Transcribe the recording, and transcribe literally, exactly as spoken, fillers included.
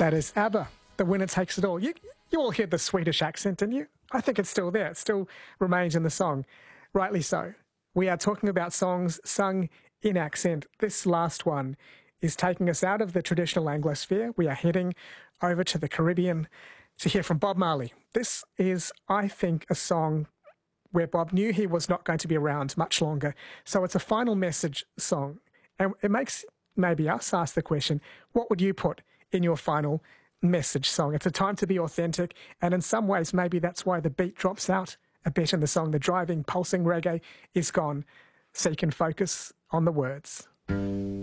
That is ABBA, The Winner Takes It All. You, you all heard the Swedish accent, didn't you? I think it's still there. It still remains in the song. Rightly so. We are talking about songs sung in accent. This last one is taking us out of the traditional Anglosphere. We are heading over to the Caribbean to hear from Bob Marley. This is, I think, a song where Bob knew he was not going to be around much longer. So it's a final message song. And it makes maybe us ask the question, what would you put in your final message song? It's a time to be authentic. And in some ways, maybe that's why the beat drops out a bit in the song. The driving, pulsing reggae is gone. So you can focus on the words.